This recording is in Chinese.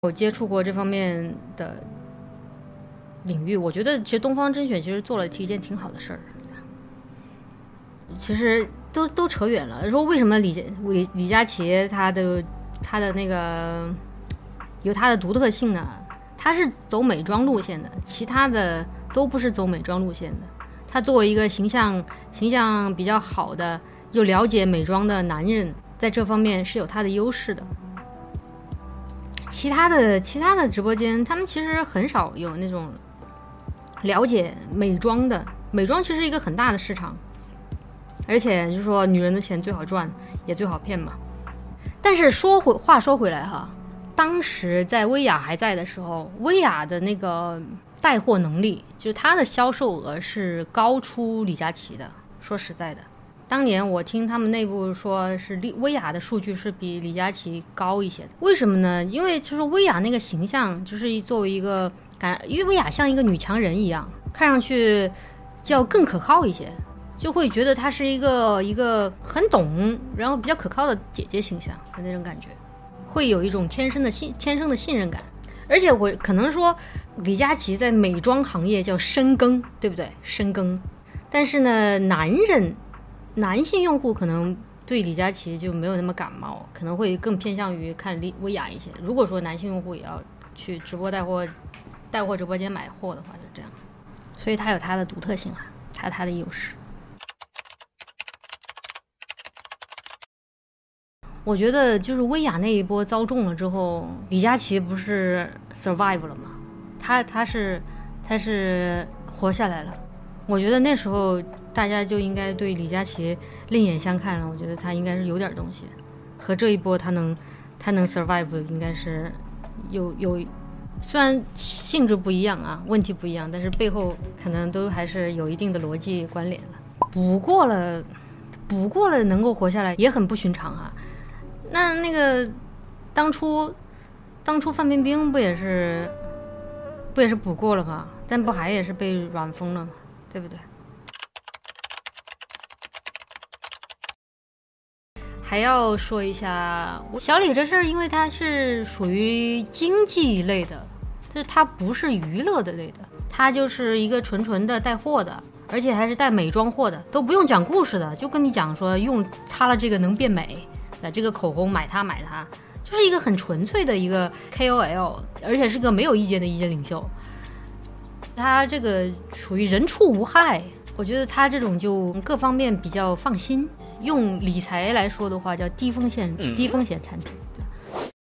我接触过这方面的领域，我觉得其实东方甄选其实做了一件挺好的事儿。其实都扯远了，说为什么李佳琦他的那个有他的独特性呢？他是走美妆路线的，其他的都不是走美妆路线的。他作为一个形象比较好的又了解美妆的男人，在这方面是有他的优势的。其他的直播间，他们其实很少有那种了解美妆的。美妆其实是一个很大的市场，而且就是说女人的钱最好赚，也最好骗嘛。但是话说回来哈，当时在薇娅还在的时候，薇娅的那个带货能力，就是她的销售额是高出李佳琦的。说实在的，当年我听他们内部说是薇娅的数据是比李佳琦高一些的。为什么呢？因为就是薇娅那个形象，就是作为一个因为薇娅像一个女强人一样，看上去要更可靠一些，就会觉得她是一个很懂，然后比较可靠的姐姐形象的那种感觉，会有一种天生的信任感。而且我可能说李佳琦在美妆行业叫深耕，对不对？深耕。但是呢，男性用户可能对李佳琦就没有那么感冒，可能会更偏向于看薇娅一些。如果说男性用户也要去直播带货直播间买货的话，就这样。所以它有它的独特性啊，它有它的优势。我觉得就是薇娅那一波遭中了之后，李佳琦不是 survive 了吗？他是活下来了。我觉得那时候大家就应该对李佳琦另眼相看，我觉得他应该是有点东西，和这一波他能 survive 应该是有，虽然性质不一样啊，问题不一样，但是背后可能都还是有一定的逻辑关联的。补过了能够活下来也很不寻常啊。那个当初范冰冰不也是补过了吗？但不还也是被软封了吗？对不对？还要说一下小李这事儿，因为它是属于经济类的，就是它不是娱乐的类的，它就是一个纯的带货的，而且还是带美妆货的，都不用讲故事的，就跟你讲说擦了这个能变美，这个口红买它，就是一个很纯粹的一个 KOL， 而且是个没有意见的意见领袖。他这个属于人畜无害，我觉得他这种就各方面比较放心。用理财来说的话，叫低风险产品。